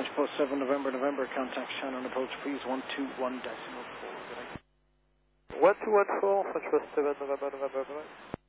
post 7 November, contact Shannon approach, please, 121.4. 1214, French post 7 November.